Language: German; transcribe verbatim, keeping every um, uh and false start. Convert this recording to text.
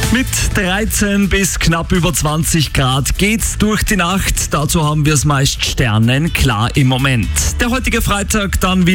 Mit dreizehn bis knapp über zwanzig Grad geht's durch die Nacht. Dazu haben wir es meist sternenklar im Moment. Der heutige Freitag dann wieder